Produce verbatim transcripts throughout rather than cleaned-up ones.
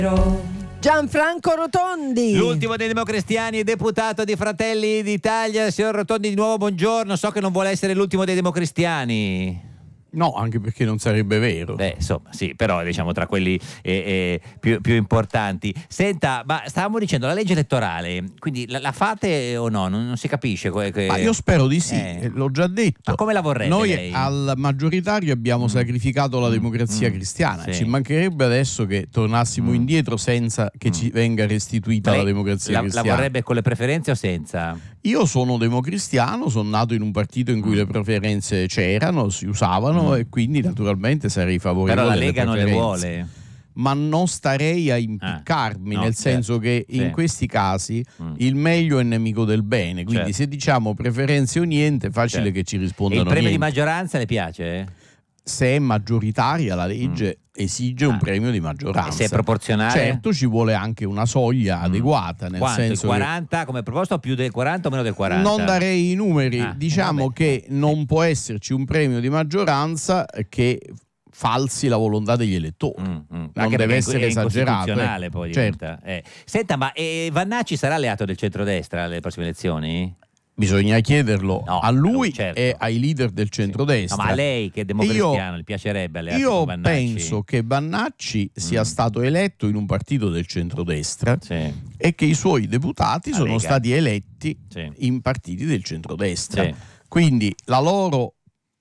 Gianfranco Rotondi, l'ultimo dei democristiani e deputato di Fratelli d'Italia. Signor Rotondi, di nuovo buongiorno. So che non vuole essere l'ultimo dei democristiani. No, anche perché non sarebbe vero. Beh, insomma, sì, però diciamo tra quelli eh, eh, più, più importanti. Senta, ma stavamo dicendo la legge elettorale, quindi la, la fate o no? Non, non si capisce. Que- que- Ma io spero di sì, eh. l'ho già detto. Ma come la vorrebbe Noi lei? al maggioritario abbiamo mm. sacrificato la democrazia mm. cristiana. Sì. Ci mancherebbe adesso che tornassimo mm. indietro senza che mm. ci venga restituita la democrazia la, cristiana. La vorrebbe con le preferenze o senza? Io sono democristiano, sono nato in un partito in cui mm. le preferenze c'erano, si usavano mm. e quindi naturalmente sarei favorevole. Però la Lega non le vuole. Ma non starei a impiccarmi, ah, no, nel certo, senso che sì. in questi casi mm. il meglio è nemico del bene, quindi certo. se diciamo preferenze o niente è facile certo. che ci rispondano e il premio niente. di maggioranza le piace? Se è maggioritaria la legge mm. esige ah. un premio di maggioranza. E se è proporzionale? Certo, ci vuole anche una soglia mm. adeguata, nel Quanto? senso il quaranta che come proposto, più del quaranta o meno del quaranta? non darei i numeri, ah, diciamo vabbè. che non può esserci un premio di maggioranza che falsi la volontà degli elettori. Mm, mm. Non Anche deve essere è esagerato. Eh. Poi certo. eh. Senta, ma eh, Vannacci sarà alleato del centrodestra alle prossime elezioni? Bisogna chiederlo no, a lui certo. e ai leader del centrodestra. No, ma a lei che è democristiano gli piacerebbe allearsi io con Vannacci? penso che Vannacci sia mm. stato eletto in un partito del centrodestra sì. e che i suoi deputati la sono Lega. stati eletti sì. in partiti del centrodestra. Sì. Quindi la loro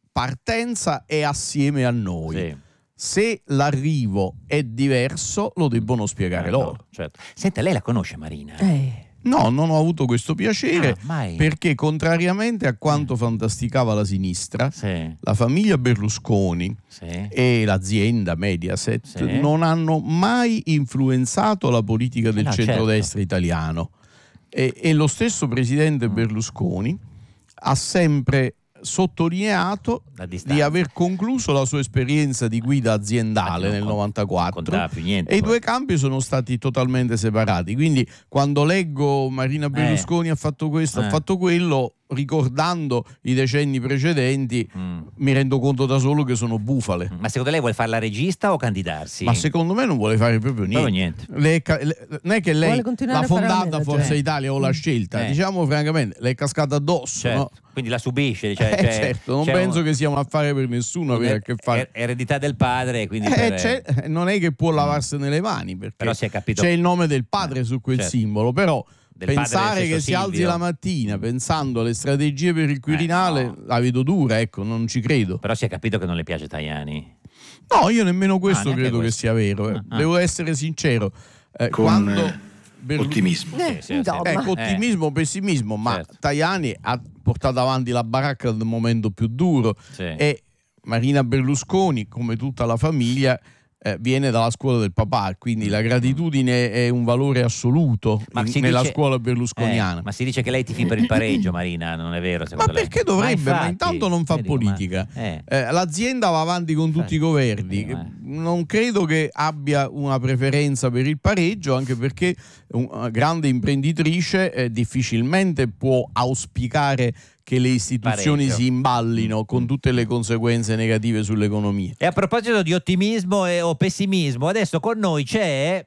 partenza è assieme a noi. Sì. Se l'arrivo è diverso lo debbono spiegare eh, loro. No, certo. Senta, lei la conosce Marina? Eh. No, non ho avuto questo piacere ah, perché contrariamente a quanto fantasticava la sinistra, sì. la famiglia Berlusconi sì. e l'azienda Mediaset sì. non hanno mai influenzato la politica del no, centrodestra certo. italiano e, e lo stesso presidente mm. Berlusconi ha sempre sottolineato di aver concluso la sua esperienza di guida aziendale nel novantaquattro niente, e i poi. due campi sono stati totalmente separati, quindi quando leggo Marina Berlusconi eh. ha fatto questo, eh. ha fatto quello, ricordando i decenni precedenti mm. mi rendo conto da solo che sono bufale. Ma secondo lei vuole fare la regista o candidarsi? Ma secondo me non vuole fare proprio niente, niente. Le, le, non è che lei l'ha fondata Forza eh. Italia o l'ha scelta, eh. diciamo francamente le è cascata addosso, certo. no? Quindi la subisce, cioè, eh, cioè, certo, non penso un... che sia un affare per nessuno avere a che fare. Eredità del padre, quindi eh, per... c'è, non è che può lavarsene le mani perché però si è capito... c'è il nome del padre su quel certo. simbolo, però del pensare che si Silvio. alzi la mattina pensando alle strategie per il Quirinale eh, no. la vedo dura, ecco, non ci credo. Però si è capito che non le piace Tajani. No, io nemmeno questo ah, credo questo. che sia vero, eh. ah. devo essere sincero. Eh, Con quando Berlu... ottimismo. Eh, sì, sì, sì. Ecco, ottimismo, eh. pessimismo, ma certo. Tajani ha portato avanti la baracca nel momento più duro sì. e Marina Berlusconi, come tutta la famiglia, eh, viene dalla scuola del papà, quindi la gratitudine è un valore assoluto ma in, nella dice, scuola berlusconiana. Eh, ma si dice che lei tifi per il pareggio, Marina, non è vero? Ma perché lei? dovrebbe? Ma, infatti, ma intanto non fa vedi, politica. Ma, eh. Eh, l'azienda va avanti con tutti infatti, i governi. eh. Non credo che abbia una preferenza per il pareggio, anche perché una grande imprenditrice eh, difficilmente può auspicare che le istituzioni pareggio. si imballino con tutte le conseguenze negative sull'economia. E a proposito di ottimismo e, o pessimismo, adesso con noi c'è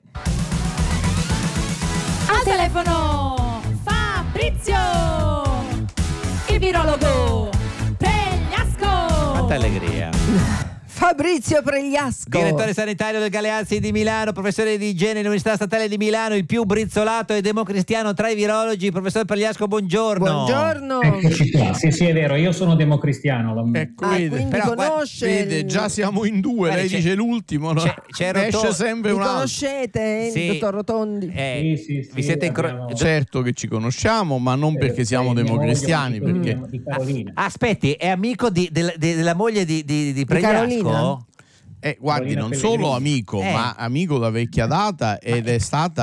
al telefono Fabrizio, il virologo Pregliasco. Quanta allegria. Fabrizio Pregliasco, direttore sanitario del Galeazzi di Milano, professore di igiene all'Università Statale di Milano, il più brizzolato e democristiano tra i virologi. Professor Pregliasco, buongiorno. Buongiorno. Eccoci qua. Sì, sì, è vero, io sono democristiano. Lo... Ecco, ah, vede, però, conosce vede il... già siamo in due, Guarda, lei c'è, dice l'ultimo, no? c'è, c'è ne Rotondi. esce sempre Mi un altro. conoscete, sì. dottor Rotondi? Eh, sì, sì, sì, vi siete incro... abbiamo... Certo che ci conosciamo, ma non perché eh, siamo democristiani, di, perché... di Carolina. Ah, aspetti, è amico di, de, de, della moglie di, di, di Pregliasco? Eh, guardi, Carolina non Pellegrini. solo amico, Eh. ma amico da vecchia data ed è stata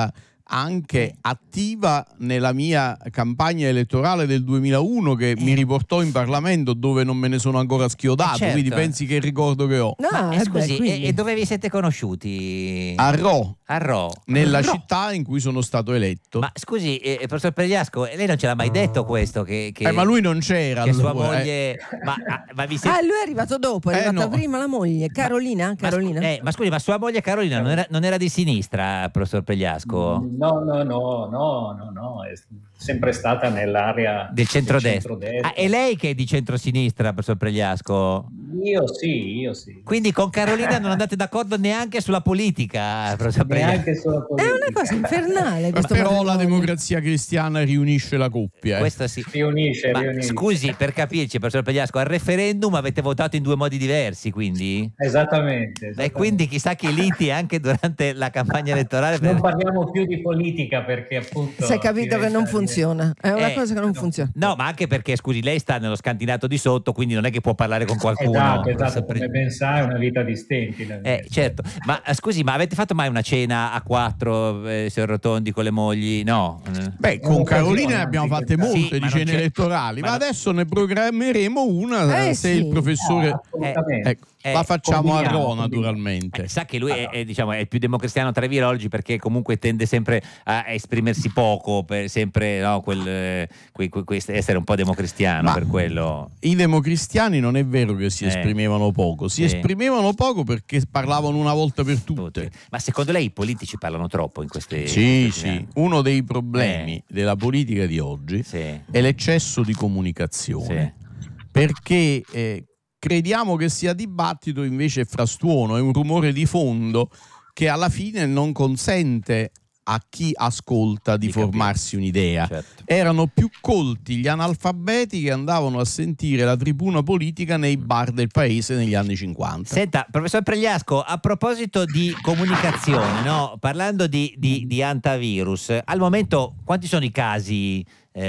anche attiva nella mia campagna elettorale del duemilauno, che mi riportò in Parlamento, dove non me ne sono ancora schiodato, Eh, certo. quindi pensi che ricordo che ho. No, Ma, eh, eh beh, scusi, quindi- e, e dove vi siete conosciuti? A Rho, A Rho. nella Rho. città in cui sono stato eletto. Ma scusi, eh, professor Pregliasco, lei non ce l'ha mai detto questo? Che, che, Eh, ma lui non c'era che sua allora, eh. moglie. Ma, ah, ma vi siete- Ah, lui è arrivato dopo, è Eh, arrivata no. prima la moglie, Carolina, ma, Carolina. scu- eh, ma scusi, ma sua moglie Carolina non era, non era di sinistra, professor Pregliasco? No, no, no, no, no, no, è sempre stata nell'area Del centrodestra. centrodestra. Ah, è lei che è di centrosinistra, professor Pregliasco? Io sì, io sì. Quindi con Carolina non andate d'accordo neanche sulla politica, professor Pregliasco? Neanche sulla È politica. una cosa infernale Ma questo però la matrimonio. democrazia cristiana riunisce la coppia. eh. Questo sì. Riunisce, Ma riunisce. scusi, per capirci, professor Pregliasco, al referendum avete votato in due modi diversi, quindi? Esattamente, E esattamente. quindi chissà che liti anche durante la campagna elettorale. per- Non parliamo più di politica perché appunto... Si è capito che non diventa- funziona, è una Eh, cosa che non funziona. No, ma anche perché, scusi, lei sta nello scantinato di sotto, quindi non è che può parlare con qualcuno. Esatto, professor esatto, Pre- come ben sai è una vita di stenti. la mia. Eh, certo, ma eh, scusi, ma avete fatto mai una cena a quattro, eh, signor Rotondi, con le mogli? No. Eh. Beh, con Un'occasione, Carolina ne abbiamo anzi, fatte questa- molte Sì, di ma non cene c'è- elettorali, ma ma non- adesso ne programmeremo una Eh, se sì. il professore... Ah, assolutamente. Ecco, Eh, la facciamo a combiniamo, Rho, combiniamo. naturalmente. Eh, sa che lui è, è, diciamo, è il più democristiano tra i virologi, perché comunque tende sempre a esprimersi poco, per sempre no, quel, eh, que- que- que- essere un po' democristiano, Ma- per quello. I democristiani non è vero che si Eh. esprimevano poco, si Sì. esprimevano poco perché parlavano una volta per Tutti. tutte. Ma secondo lei i politici parlano troppo in queste Sì, queste sì. settimane? Uno dei problemi Eh. della politica di oggi Sì. è l'eccesso di comunicazione, perché eh, crediamo che sia dibattito, invece è frastuono, è un rumore di fondo che alla fine non consente a chi ascolta di, Di formarsi un'idea. Certo. Erano più colti gli analfabeti che andavano a sentire la tribuna politica nei bar del paese negli anni cinquanta. Senta, professor Pregliasco, a proposito di comunicazione, no? Parlando di, di, di antivirus, al momento quanti sono i casi?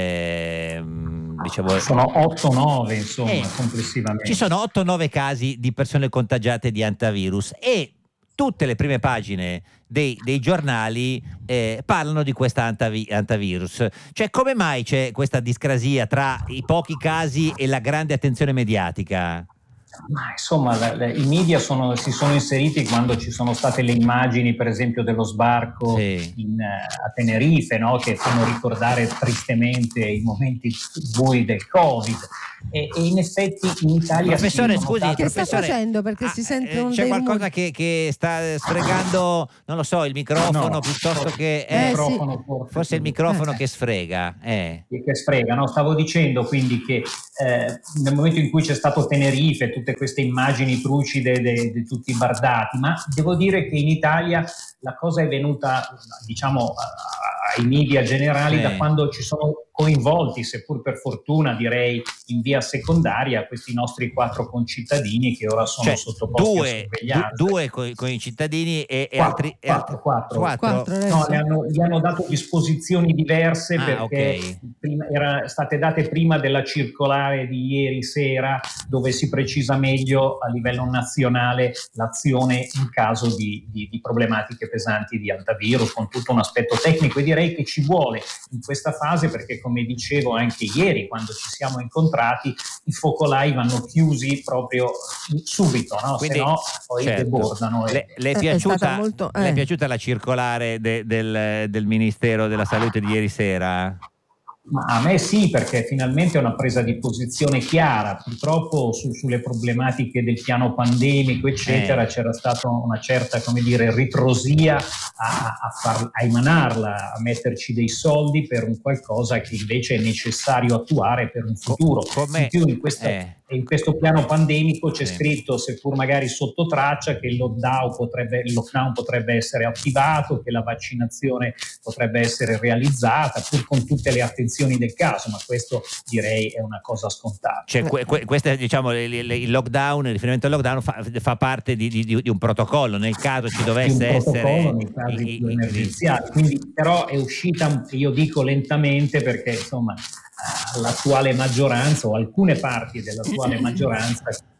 ehm, diciamo, Sono otto nove insomma Eh, complessivamente. Ci sono otto nove casi di persone contagiate di antivirus e tutte le prime pagine dei, dei giornali eh, parlano di questa antavi- antivirus. Cioè, come mai c'è questa discrasia tra i pochi casi e la grande attenzione mediatica? Ma insomma, la- la- i media sono- si sono inseriti quando ci sono state le immagini, per esempio, dello sbarco Sì. in, eh, a Tenerife, no? Che fanno ricordare tristemente i momenti bui del Covid. E, e in effetti in Italia... Professore, si sono scusi, notate- Che sta professore, facendo? Perché si sentono c'è dei qualcosa rumori. che, che sta sfregando, non lo so, il microfono No. piuttosto che... Eh, eh, sì. microfono forse. Forse il microfono che sfrega. Eh. che sfrega, no? Stavo dicendo quindi che eh, nel momento in cui c'è stato Tenerife, tutte queste immagini trucide di tutti i bardati, ma devo dire che in Italia la cosa è venuta, diciamo, a- ai media generali Sì. da quando ci sono coinvolti, seppur per fortuna direi in via secondaria, questi nostri quattro concittadini che ora sono Cioè, sottoposti a due, sorveglianza. du- due coi, coi cittadini e, e Quattro, altri... e quattro, altri- quattro. Quattro, adesso. No, le hanno, gli hanno dato disposizioni diverse Ah, perché ok. prima, era state date prima della circolare di ieri sera, dove si precisa meglio a livello nazionale l'azione in caso di, di, di problematiche pesanti di antivirus, con tutto un aspetto tecnico, e direi che ci vuole in questa fase perché, come dicevo anche ieri quando ci siamo incontrati, i focolai vanno chiusi proprio subito, no? Quindi, se no poi certo. debordano. e- Le, le è Eh, è piaciuta, stata molto- le è eh. piaciuta la circolare de- del, del Ministero della Salute di ieri sera? Ma a me sì, perché finalmente è una presa di posizione chiara. Purtroppo su- sulle problematiche del piano pandemico, eccetera, Eh. c'era stata una certa, come dire, ritrosia a, a, far, a emanarla, a metterci dei soldi per un qualcosa che invece è necessario attuare per un futuro. Com'è? In più in questa, Eh. in questo piano pandemico c'è Sì. scritto, seppur magari sotto traccia, che il lockdown potrebbe, il lockdown potrebbe essere attivato, che la vaccinazione potrebbe essere realizzata, pur con tutte le attenzioni del caso, ma questo direi è una cosa scontata. Cioè, que- que- questo è, diciamo, il, il- il lockdown, il riferimento al lockdown fa, fa parte di, di- di un protocollo, nel caso ci Di un dovesse essere... protocollo nei casi i- i- più i- emergenziali, quindi però è uscita, io dico lentamente, perché insomma eh, l'attuale maggioranza o alcune parti dell'attuale maggioranza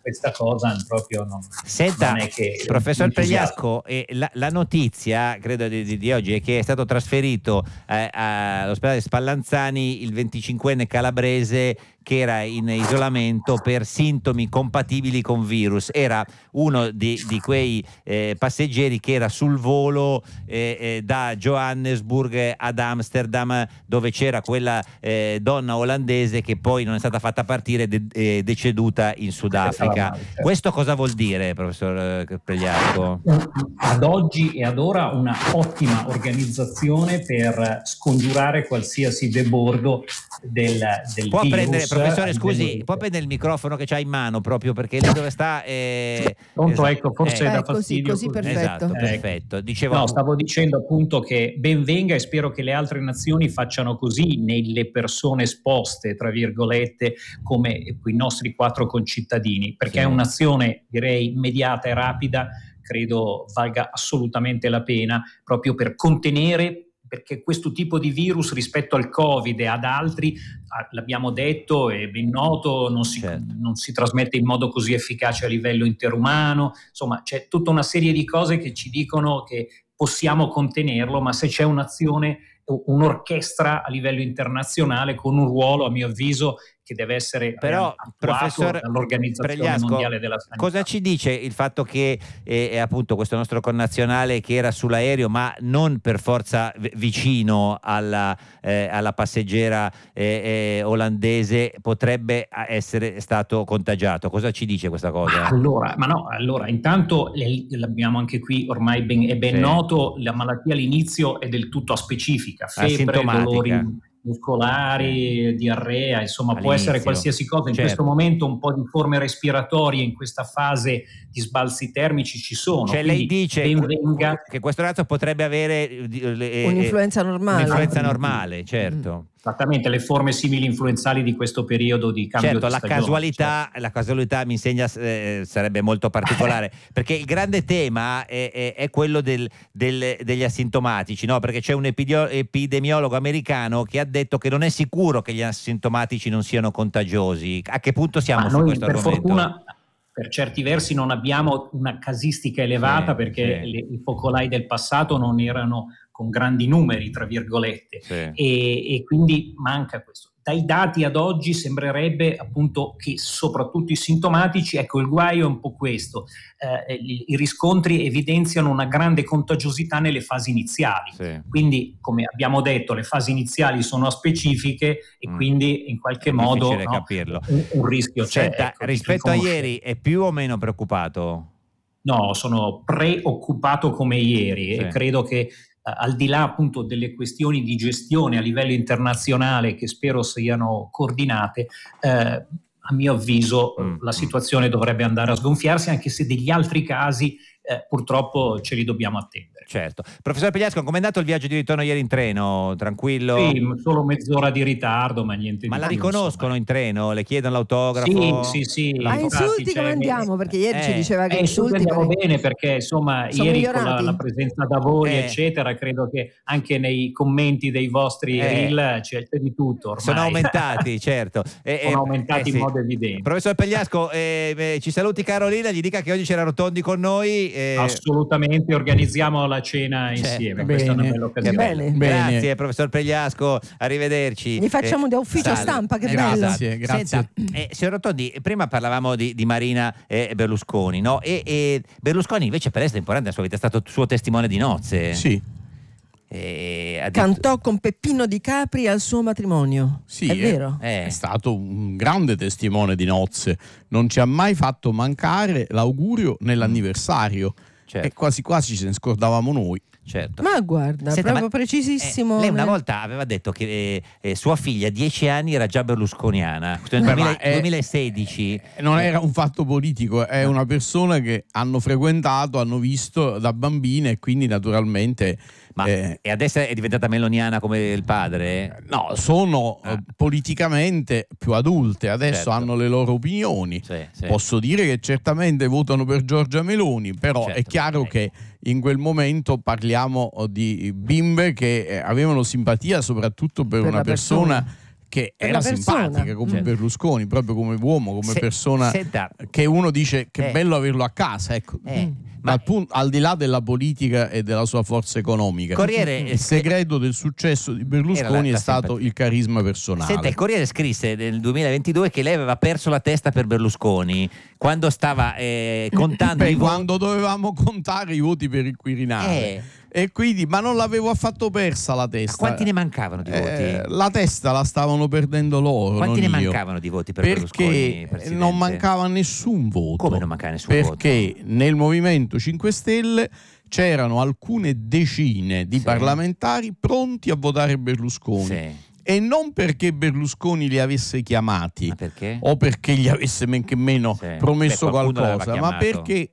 questa cosa proprio non, Senta, non è che professor entusiasmo. Pregliasco, eh, la, la notizia credo di, di, di oggi è che è stato trasferito eh, all'ospedale Spallanzani il venticinquenne calabrese che era in isolamento per sintomi compatibili con virus. Era uno di, di quei eh, passeggeri che era sul volo eh, eh, da Johannesburg ad Amsterdam, dove c'era quella eh, donna olandese che poi non è stata fatta partire, de- eh, deceduta in Sudafrica. Male, certo. Questo cosa vuol dire, professor Pregliasco? Ad oggi e ad ora una ottima organizzazione per scongiurare qualsiasi debordo del, del può virus. Prendere, professore, scusi, può prendere il microfono che c'ha in mano, proprio perché lì dove sta eh, pronto, esatto, ecco, forse eh, da eh, così, fastidio così perfetto. Esatto, Ecco. perfetto. Dicevo, No, stavo dicendo appunto che ben venga, e spero che le altre nazioni facciano così nelle persone esposte, tra virgolette, come i nostri quattro concittadini, perché Sì. è un'azione, direi, immediata e rapida, credo valga assolutamente la pena, proprio per contenere, perché questo tipo di virus rispetto al Covid e ad altri, l'abbiamo detto, è ben noto, non si, certo. non si trasmette in modo così efficace a livello interumano, insomma c'è tutta una serie di cose che ci dicono che possiamo contenerlo, ma se c'è un'azione, un'orchestra a livello internazionale con un ruolo, a mio avviso, che deve essere però, professor dall'Organizzazione Pregliasco, Mondiale della Sanità. cosa ci dice il fatto che eh, è appunto questo nostro connazionale che era sull'aereo, ma non per forza v- vicino alla, eh, alla passeggera eh, eh, olandese, potrebbe essere stato contagiato? Cosa ci dice questa cosa? Allora, ma no, allora intanto le, l'abbiamo anche qui ormai ben, è ben Sì. noto, la malattia all'inizio è del tutto aspecifica, febbre, Asintomatica. dolori muscolari, sì. diarrea, insomma All'inizio. può essere qualsiasi cosa. In certo. questo momento un po' di forme respiratorie in questa fase di sbalzi termici ci sono. Cioè lei dice ben venga. che questo ragazzo potrebbe avere eh, un'influenza normale. Un'influenza normale, certo. Mm. Esattamente, le forme simili influenzali di questo periodo di cambio certo, di la stagione. casualità, Certo. la casualità mi insegna eh, sarebbe molto particolare, perché il grande tema è, è, è quello del, del, degli asintomatici, no? Perché c'è un epidio- epidemiologo americano che ha detto che non è sicuro che gli asintomatici non siano contagiosi. A che punto siamo Ma su noi, questo per argomento? Fortuna, per certi versi non abbiamo una casistica elevata, Sì, perché sì. le, i focolai del passato non erano con grandi numeri, tra virgolette, Sì. e, e quindi manca questo. Dai dati ad oggi sembrerebbe appunto che soprattutto i sintomatici, ecco il guaio è un po' questo, eh, i, i riscontri evidenziano una grande contagiosità nelle fasi iniziali, Sì. quindi come abbiamo detto le fasi iniziali sono aspecifiche e Mm. quindi in qualche È modo difficile no, capirlo. un, un rischio c'è. Senta, Ecco, rispetto a ieri è più o meno preoccupato? No, sono preoccupato come ieri, Sì. e credo che Uh, al di là appunto delle questioni di gestione a livello internazionale che spero siano coordinate, uh, a mio avviso mm, uh, la situazione mm. dovrebbe andare a sgonfiarsi, anche se degli altri casi uh, purtroppo ce li dobbiamo attendere. Certo. Professor Pregliasco, com'è andato il viaggio di ritorno ieri in treno? Tranquillo? Sì, solo mezz'ora di ritardo, ma niente ma di la più, riconoscono insomma. in treno? Le chiedono l'autografo? Sì, sì, sì. A insulti Infatti, come cioè, andiamo? Perché ieri eh, ci diceva che Eh, insulti andiamo perché- bene, perché insomma Sono ieri con la, migliorati? la presenza da voi Eh. eccetera, credo che anche nei commenti dei vostri Eh. reel c'è, c'è di tutto ormai. Sono aumentati, certo. Eh, Sono eh, aumentati eh, in modo evidente. Professor Pregliasco, eh, eh, ci saluti Carolina, gli dica che oggi c'era Rotondi con noi. eh, Assolutamente, organizziamo la cena Certo. insieme, Bene. questa è una bella Che occasione. bene. Bene. Grazie professor Pregliasco, arrivederci. Gli facciamo Eh, da ufficio salve. stampa, che Eh, bello. Grazie, grazie. Senta, eh, signor Rotondi, prima parlavamo di, di Marina e Berlusconi, no? E, e Berlusconi invece per essere importante nella sua vita è stato suo testimone di nozze. Sì, E ha detto- Cantò con Peppino Di Capri al suo matrimonio. sì, è vero? Eh, è stato un grande testimone di nozze, non ci ha mai fatto mancare l'augurio nell'anniversario, certo, e quasi quasi ce ne scordavamo noi. certo. Ma guarda, Senta, proprio ma- precisissimo. Eh, lei una volta aveva detto che eh, eh, sua figlia a dieci anni era già berlusconiana. Questo nel Beh, duemila- ma è- duemilasedici. Non era un fatto politico, è una persona che hanno frequentato, hanno visto da bambina, e quindi naturalmente Ma eh, e adesso è diventata meloniana come il padre? no, sono Ah. eh, politicamente più adulte, adesso Certo. hanno le loro opinioni. Sì, sì. Posso dire che certamente votano per Giorgia Meloni, però Certo, è chiaro ma- che in quel momento parliamo di bimbe che eh, avevano simpatia soprattutto per, Per una la persona, persona. che Per era la persona. simpatica come Certo. Berlusconi, proprio come uomo, come Se- persona senta, che uno dice che Eh. è bello averlo a casa, ecco. eh, Ma ma al, punto- al di là della politica e della sua forza economica, Corriere il segreto del successo di Berlusconi Era la- la è stato simpatia. il carisma personale. Senta, il Corriere scrisse nel duemilaventidue che lei aveva perso la testa per Berlusconi quando stava eh, contando Beh, i voti. quando dovevamo contare i voti per il Quirinale. Eh. E quindi, ma non l'avevo affatto persa la Ma testa. quanti ne mancavano di voti? Eh, la testa la stavano perdendo loro. Quanti ne non io. mancavano di voti per Berlusconi, Perché Presidente? non mancava nessun voto. Come non mancava nessun Perché nel Movimento cinque Stelle c'erano alcune decine di Sì. parlamentari pronti a votare Berlusconi. Sì. E non perché Berlusconi li avesse chiamati Ma perché? o perché gli avesse men che meno Sì. promesso Beh, qualcuno qualcosa, l'aveva ma chiamato. perché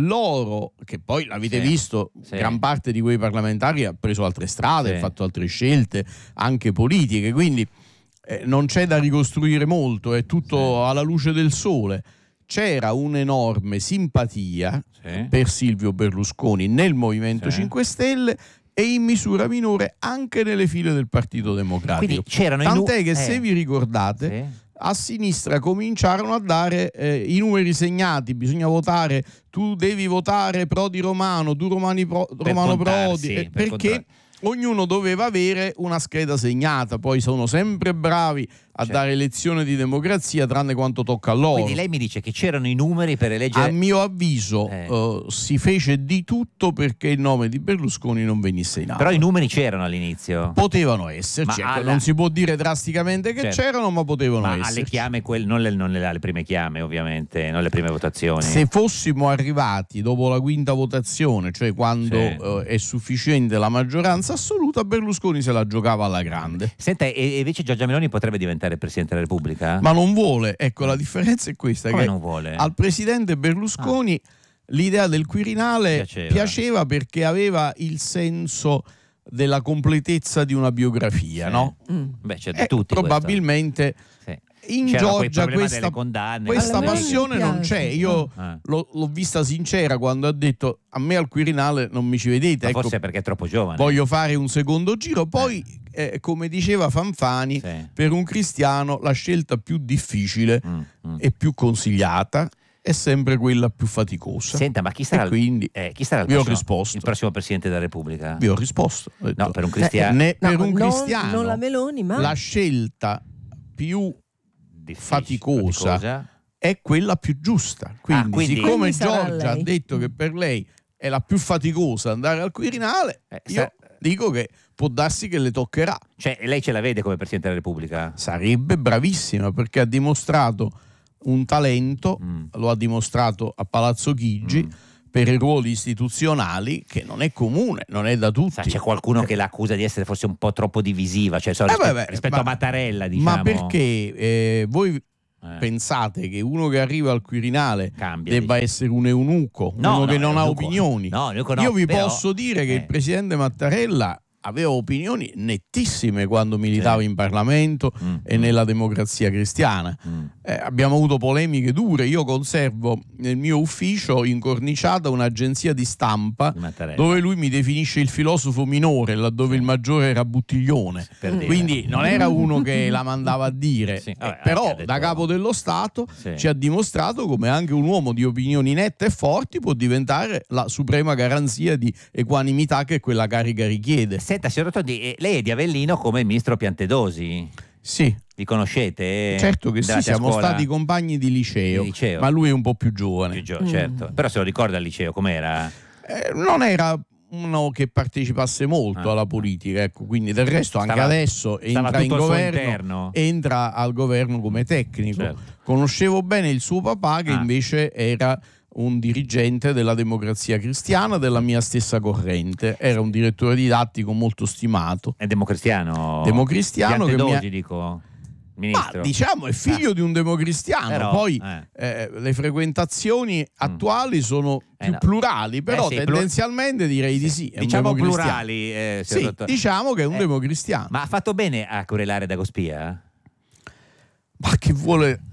loro, che poi l'avete Sì. visto, Sì. gran parte di quei parlamentari ha preso altre strade, Sì. ha fatto altre scelte, anche politiche, quindi eh, non c'è da ricostruire molto, è tutto alla luce del sole. C'era un'enorme simpatia Sì. per Silvio Berlusconi nel Movimento Sì. cinque Stelle e in misura minore anche nelle file del Partito Democratico. Quindi c'erano i nu- Tant'è che eh. se vi ricordate, Sì. a sinistra cominciarono a dare eh, i numeri segnati, bisogna votare, tu devi votare Prodi Romano, tu Romani Pro, Romano contarsi, Prodi, eh, per perché contar- ognuno doveva avere una scheda segnata, poi sono sempre bravi a Certo. dare lezione di democrazia tranne quanto tocca a loro. Quindi lei mi dice che c'erano i numeri per eleggere. A mio avviso Eh. eh, si fece di tutto perché il nome di Berlusconi non venisse in aula. Però i numeri c'erano all'inizio. Potevano esserci, Ma ecco, alla- non si può dire drasticamente che Certo. c'erano, ma potevano Ma esserci. alle chiame, quel- non, le, non le- alle prime chiame, ovviamente, non le prime votazioni. Se fossimo arrivati dopo la quinta votazione, cioè quando Sì. eh, è sufficiente la maggioranza assoluta, Berlusconi se la giocava alla grande. Senta, e e invece Giorgia Meloni potrebbe diventare Presidente della Repubblica? Ma non vuole, ecco, la differenza è questa: Come che non vuole? al presidente Berlusconi l'idea del Quirinale Piaceva. piaceva perché aveva il senso della completezza di una biografia, Sì. no? Mm. Beh, c'è di Eh, tutti. probabilmente questo. Sì. in C'erano quei Georgia problema questa, delle condanne, questa Alla Meloni passione mi non piace. c'è. Io Ah. l'ho, l'ho vista sincera quando ha detto: a me al Quirinale non mi ci vedete, Ma ecco, forse perché è troppo giovane. voglio fare un secondo giro. Poi, eh, come diceva Fanfani, Sì. per un cristiano la scelta più difficile Mm, mm. e più consigliata è sempre quella più faticosa. Senta, ma chi sarà, E il- quindi eh, chi sarà il, vi ho prossimo, risposto. il prossimo Presidente della Repubblica? Vi ho risposto. Ho detto, No, per un cristiano. né No, per un non- cristiano non la Meloni, ma la scelta più Difficile, faticosa faticosa. è quella più giusta. Quindi, Ah, quindi- siccome Quindi sarà Giorgia ha lei. detto che per lei è la più faticosa andare al Quirinale, Eh, io sa- dico che può darsi che le toccherà. Cioè, lei ce la vede come Presidente della Repubblica? Sarebbe bravissima perché ha dimostrato un talento, Mm. lo ha dimostrato a Palazzo Chigi, Mm. per i ruoli istituzionali, che non è comune, non è da tutti. Sa, c'è qualcuno che l'accusa di essere forse un po' troppo divisiva, cioè, so, Eh, rispetto, vabbè, rispetto ma- a Mattarella, diciamo. Ma perché eh, voi Eh, pensate che uno che arriva al Quirinale cambia, debba dici. essere un eunuco, No, uno no, che non ha eunuco- opinioni? no, eunuco no, Io vi però- posso dire che eh. il presidente Mattarella aveva opinioni nettissime quando militava Sì. in Parlamento Mm, e mm. nella democrazia cristiana. Mm. Eh, abbiamo avuto polemiche dure. Io conservo nel mio ufficio incorniciata un'agenzia di stampa Di Mattarella. dove lui mi definisce il filosofo minore, laddove Sì. il maggiore era Buttiglione. Per dire. Quindi non era uno che la mandava a dire. Sì, Eh, vabbè, però anche ha detto- da capo dello Stato Sì. ci ha dimostrato come anche un uomo di opinioni nette e forti può diventare la suprema garanzia di equanimità che quella carica richiede. Senta, signor Rotondi, eh, lei è di Avellino come il ministro Piantedosi? Sì, Li conoscete? certo che sì, Andate a siamo scuola? stati compagni di liceo, Di liceo. ma lui è un po' più giovane. Più gio- Mm. certo. Però se lo ricorda al liceo com'era? Eh, non era uno che partecipasse molto Ah. alla politica, ecco, quindi del resto anche Stava- adesso stava entra in tutto al suo governo, interno. entra al governo come tecnico. Certo. Conoscevo bene il suo papà che Ah. invece era un dirigente della Democrazia Cristiana della mia stessa corrente, era un direttore didattico molto stimato. È democristiano? Democristiano che mi Piantedosi, ha- dico. Ma Ministro. diciamo è figlio di un democristiano, Però, poi eh. eh, le frequentazioni attuali sono Eh, più no. plurali, però Eh sì, plu- tendenzialmente direi di sì. È un Diciamo democristiano. plurali. eh, Sì, signor Rotondi. diciamo che è un Eh, democristiano. Ma ha fatto bene a querelare Dagospia? Ma che vuole Eh.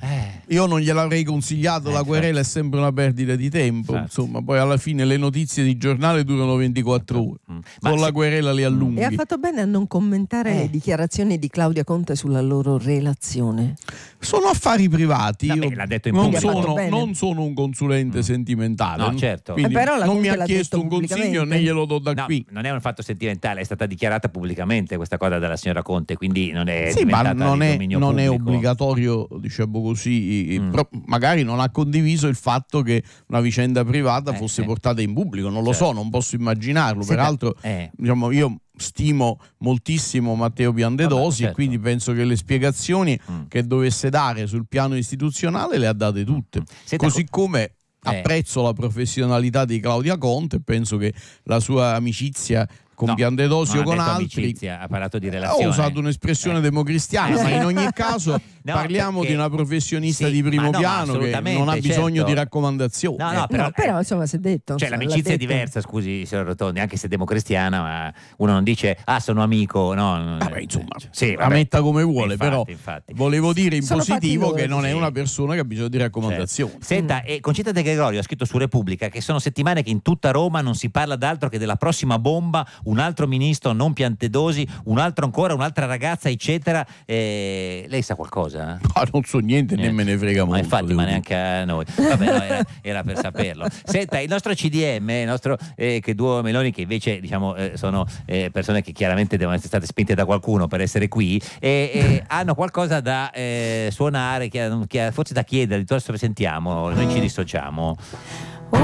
io non gliel'avrei consigliato, Eh, la querela è sempre una perdita di tempo, Infatti. insomma, poi alla fine le notizie di giornale durano ventiquattro ore, Mm. Ma con se- la querela li allunghi. E ha fatto bene a non commentare Eh. le dichiarazioni di Claudia Conte sulla loro relazione. Sono affari privati, No, io beh, l'ha detto in non, pubblico. Ha fatto sono, bene. non sono un consulente Mm. sentimentale, No, certo. quindi Eh, però la non mi Conte ha l'ha chiesto detto un consiglio pubblicamente. né glielo do da No, qui. non è un fatto sentimentale, è stata dichiarata pubblicamente questa cosa dalla signora Conte, quindi non è Sì, ma diventata non di è, dominio non è pubblico. obbligatorio, diciamo così, Mm. però magari non ha condiviso il fatto che una vicenda privata Eh, fosse sì. portata in pubblico, non lo Certo. so, non posso immaginarlo. Senta, Peraltro, eh. diciamo, io stimo moltissimo Matteo Piantedosi Vabbè, e certo. quindi penso che le spiegazioni Mm. che dovesse dare sul piano istituzionale le ha date tutte. Senta, Così co- come Eh. apprezzo la professionalità di Claudia Conte e penso che la sua amicizia con No, Piantedosi o non ha con detto altri, amicizia, ha parlato di ho relazione. usato un'espressione Eh. democristiana, Eh, ma sì. in ogni caso No, parliamo perché- di una professionista sì, di primo ma no, ma piano che assolutamente, non ha bisogno certo. di raccomandazioni. No, eh. no, però, no, però insomma si è detto. cioè l'ha l'amicizia è detto. diversa, scusi signor Rotondi, anche se democristiana, ma uno non dice ah sono amico, no, no, Vabbè, insomma, sì, la vabbè. metta come vuole, Infatti, però infatti. volevo dire in Sono fatti positivo loro, che non è sì. una persona che ha bisogno di raccomandazioni. Certo. Senta, e Concita De Gregorio ha scritto su Repubblica che sono settimane che in tutta Roma non si parla d'altro che della prossima bomba, un altro ministro non Piantedosi, un altro ancora, un'altra ragazza, eccetera. Eh, lei sa qualcosa? Ma non so niente, né me ne frega Ma molto. infatti, devo ma dire. neanche a noi. Vabbè, no, era, era per saperlo. Senta, il nostro C D M, il nostro eh, che duo Meloni, che invece diciamo eh, sono eh, persone che chiaramente devono essere state spinte da qualcuno per essere qui, e, e hanno qualcosa da eh, suonare, che, che forse da chiedere. Adesso sentiamo, noi ci dissociamo.